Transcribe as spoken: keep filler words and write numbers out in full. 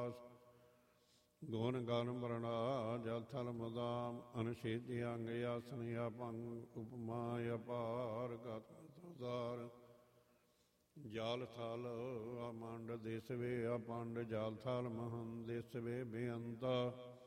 ਵਾਸ। ਗੁਣ ਗਨ ਵਰਣਾ ਜਲ ਥਲ ਮਦਾਮ ਅਨਛੇਦੀ ਅੰਗ ਆਸਨ ਆਪੰਗ ਉਪਮਾ ਅਪਾਰ ਗਤ ਸੁਜ਼ਾਰ। ਜਲ ਥਲ ਅਮੰਡ ਦੇਸ ਵੇ ਅਪੰਡ ਜਲ ਥਲ ਮਹੰ ਦੇਸ ਵੇ ਬੇਅੰਤਾ।